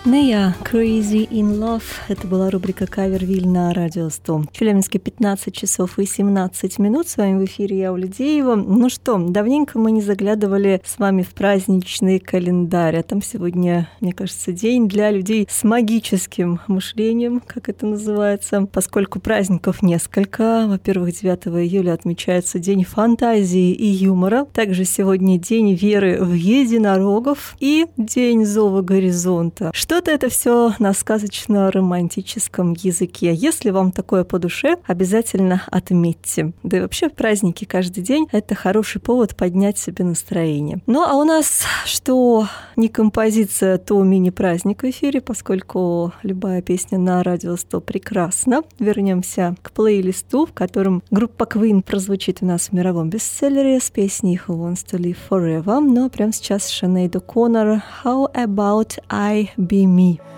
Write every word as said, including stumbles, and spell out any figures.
Нея «Crazy in Love» — это была рубрика «Кавервиль» на Радио сто. В Челябинске пятнадцать часов и семнадцать минут. С вами в эфире я, Оля Деева. Ну что, давненько мы не заглядывали с вами в праздничный календарь. А там сегодня, мне кажется, день для людей с магическим мышлением, как это называется, поскольку праздников несколько. Во-первых, девятого июля отмечается День фантазии и юмора. Также сегодня День веры в единорогов и День зова горизонта. Что-то это все на сказочно-романтическом языке. Если вам такое по душе, обязательно отметьте. Да и вообще праздники каждый день — это хороший повод поднять себе настроение. Ну а у нас что не композиция, то мини-праздник в эфире, поскольку любая песня на Радио сто прекрасна. Вернемся к плейлисту, в котором группа Queen прозвучит у нас в мировом бестселлере с песней Who Wants to Live Forever. Но прямо сейчас Sinéad O'Connor «How About I Be Me».